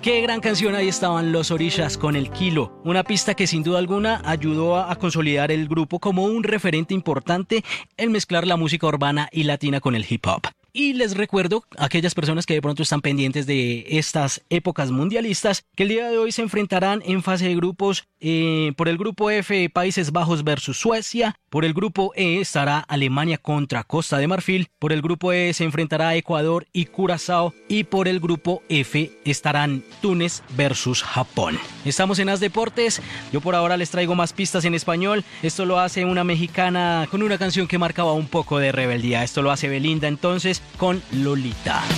Qué gran canción, ahí estaban Los Orishas con El Kilo, una pista que sin duda alguna ayudó a consolidar el grupo como un referente importante en mezclar la música urbana y latina con el hip hop. Y les recuerdo a aquellas personas que de pronto están pendientes de estas épocas mundialistas que el día de hoy se enfrentarán en fase de grupos por el grupo F, Países Bajos versus Suecia. Por el grupo E estará Alemania contra Costa de Marfil. Por el grupo E se enfrentará Ecuador y Curazao. Y por el grupo F estarán Túnez versus Japón. Estamos en As Deportes. Yo por ahora les traigo más pistas en español. Esto lo hace una mexicana con una canción que marcaba un poco de rebeldía. Esto lo hace Belinda entonces con Lolita.